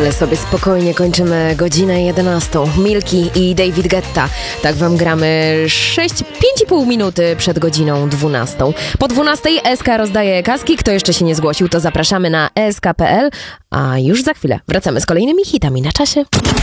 Ale sobie spokojnie kończymy godzinę 11. Milki i David Guetta. Tak wam gramy 5,5 minuty przed godziną 12. Po 12 SK rozdaje kaski. Kto jeszcze się nie zgłosił, to zapraszamy na sk.pl. A już za chwilę wracamy z kolejnymi hitami na czasie.